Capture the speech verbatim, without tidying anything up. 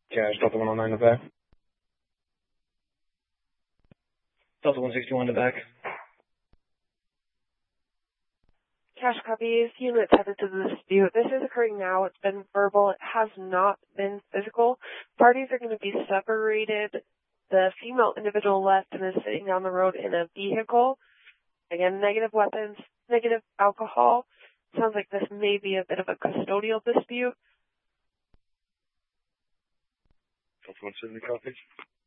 Cash, Delta one oh nine in the back. Delta one sixty-one in the back. Cash copies, units headed to the dispute. This is occurring now. It's been verbal. It has not been physical. Parties are going to be separated. The female individual left and is sitting down the road in a vehicle. Again, negative weapons, negative alcohol. Sounds like this may be a bit of a custodial dispute. Delta one seventy copy.